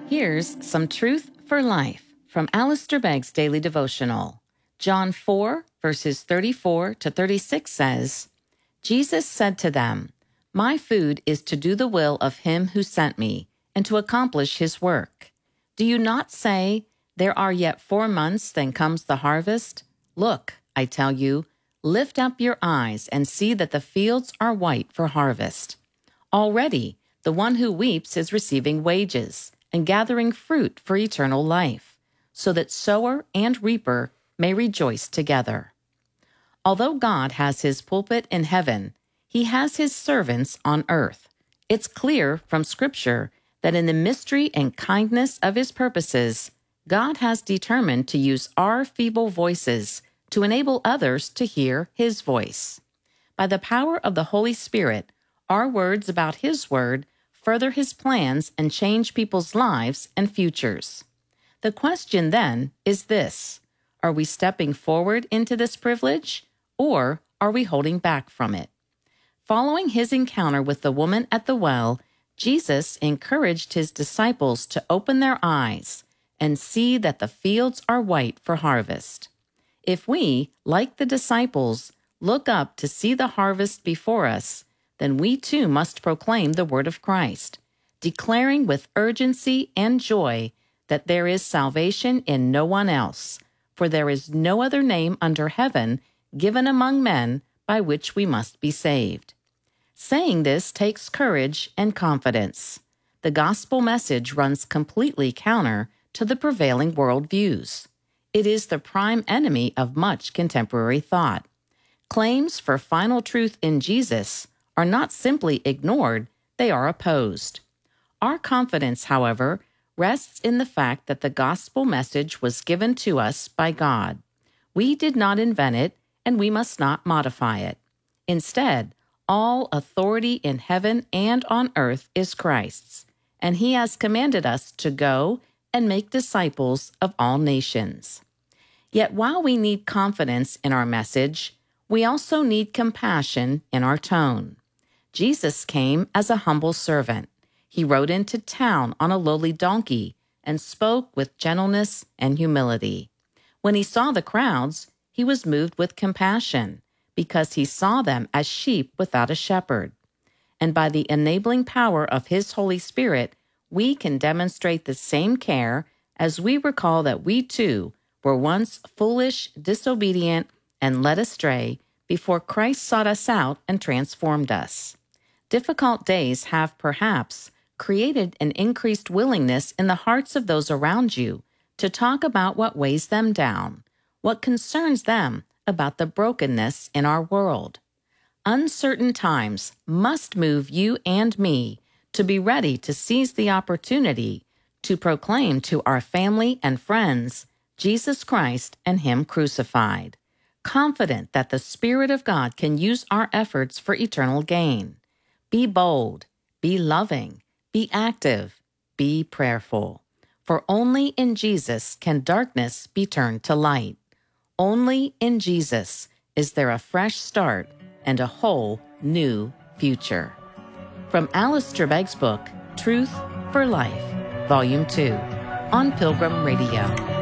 Here's some truth for life from Alistair Begg's Daily Devotional. John 4, verses 34 to 36 says, Jesus said to them, "My food is to do the will of him who sent me, and to accomplish his work. Do you not say, 'There are yet 4 months, then comes the harvest'? Look, I tell you, lift up your eyes and see that the fields are white for harvest. Already, the one who weeps is receiving wages and gathering fruit for eternal life, so that sower and reaper may rejoice together." Although God has his pulpit in heaven, he has his servants on earth. It's clear from Scripture that in the mystery and kindness of his purposes, God has determined to use our feeble voices to enable others to hear his voice. By the power of the Holy Spirit, our words about his word further his plans and change people's lives and futures. The question then is this: are we stepping forward into this privilege, or are we holding back from it? Following his encounter with the woman at the well, Jesus encouraged his disciples to open their eyes and see that the fields are white for harvest. If we, like the disciples, look up to see the harvest before us, then we too must proclaim the word of Christ, declaring with urgency and joy that there is salvation in no one else, for there is no other name under heaven given among men by which we must be saved. Saying this takes courage and confidence. The gospel message runs completely counter to the prevailing worldviews. It is the prime enemy of much contemporary thought. Claims for final truth in Jesus are not simply ignored, they are opposed. Our confidence, however, rests in the fact that the gospel message was given to us by God. We did not invent it, and we must not modify it. Instead, all authority in heaven and on earth is Christ's, and he has commanded us to go and make disciples of all nations. Yet while we need confidence in our message, we also need compassion in our tone. Jesus came as a humble servant. He rode into town on a lowly donkey and spoke with gentleness and humility. When he saw the crowds, he was moved with compassion because he saw them as sheep without a shepherd. And by the enabling power of his Holy Spirit, we can demonstrate the same care as we recall that we too were once foolish, disobedient, and led astray before Christ sought us out and transformed us. Difficult days have perhaps created an increased willingness in the hearts of those around you to talk about what weighs them down, what concerns them about the brokenness in our world. Uncertain times must move you and me to be ready to seize the opportunity to proclaim to our family and friends Jesus Christ and him crucified, confident that the Spirit of God can use our efforts for eternal gain. Be bold, be loving, be active, be prayerful. For only in Jesus can darkness be turned to light. Only in Jesus is there a fresh start and a whole new future. From Alistair Begg's book, Truth for Life, Volume 2, on Pilgrim Radio.